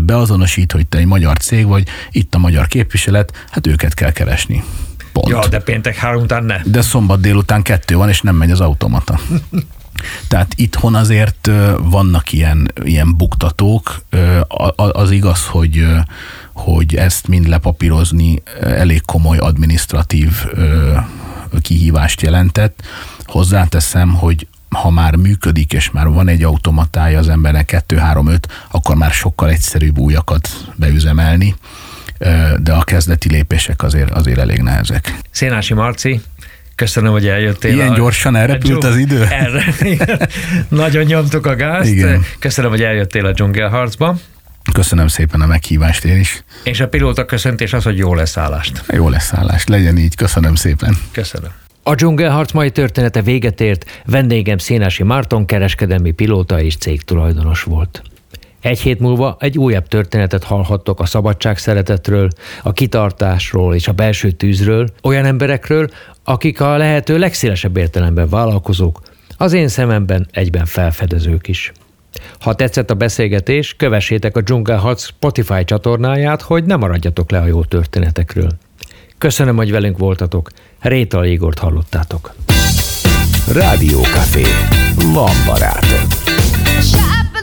beazonosít, hogy te egy magyar cég vagy, itt a magyar képviselet, hát őket kell keresni. Pont. Ja, de péntek 3 után ne. De szombat délután 2 van, és nem megy az automata. Tehát itthon azért vannak ilyen buktatók. Az igaz, hogy ezt mind lepapírozni elég komoly adminisztratív kihívást jelentett. Hozzáteszem, hogy ha már működik, és már van egy automatája az embernek 2, 3, 5, akkor már sokkal egyszerűbb újakat beüzemelni, de a kezdeti lépések azért elég nehezek. Szénási Marci, köszönöm, hogy eljöttél. Ilyen gyorsan elrepült az idő? Erre. Nagyon nyomtuk a gázt. Igen. Köszönöm, hogy eljöttél a dzsungelharcba. Köszönöm szépen a meghívást én is. És a pilóta köszöntés az, hogy jó leszállást. Jó leszállást, legyen így. Köszönöm szépen. Köszönöm. A dzsungelharc mai története véget ért, vendégem Szénási Márton kereskedelmi pilóta és cégtulajdonos volt. Egy hét múlva egy újabb történetet hallhattok a szabadságszeretetről, a kitartásról és a belső tűzről, olyan emberekről, akik a lehető legszélesebb értelemben vállalkozók, az én szememben egyben felfedezők is. Ha tetszett a beszélgetés, kövessétek a dzsungelharc Spotify csatornáját, hogy ne maradjatok le a jó történetekről. Köszönöm, hogy velünk voltatok. Rétay Igort hallottátok. Rádiókafé. Van barátod.